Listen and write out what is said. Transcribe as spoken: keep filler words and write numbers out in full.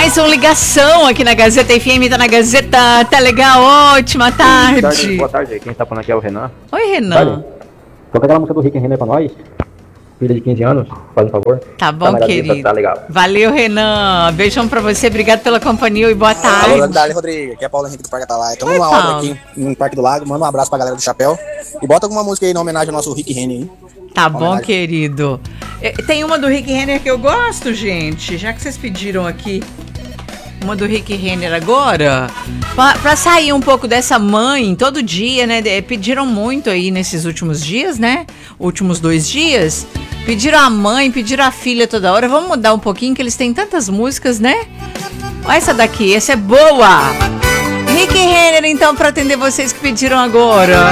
mais uma ligação aqui na Gazeta F M, tá na Gazeta, tá legal, ótima tarde. Boa tarde, boa tarde. Quem tá falando aqui é o Renan. Oi, Renan. Vale. Toca aquela música do Rick Renner pra nós. Filha de quinze anos, faz um favor. Tá bom, tá querido. Tá legal. Valeu, Renan. Beijão pra você, obrigado pela companhia e boa tarde. Alô, Dali Rodrigues, aqui é Paulo Henrique do Parque Atalaia. Estamos numa Paulo. obra aqui no Parque do Lago. Manda um abraço pra galera do Chapéu. E bota alguma música aí na homenagem ao nosso Rick Renner, hein? Tá bom, Homenagem. querido. Eh, Tem uma do Rick Renner que eu gosto, gente. Já que vocês pediram aqui uma do Rick Renner agora, pra, pra sair um pouco dessa mãe todo dia, né? de- Pediram muito aí nesses últimos dias, né? Últimos dois dias. Pediram a mãe, pediram a filha toda hora. Vamos mudar um pouquinho, que eles têm tantas músicas, né? Olha essa daqui, essa é boa. Rick Renner, então, pra atender vocês que pediram agora.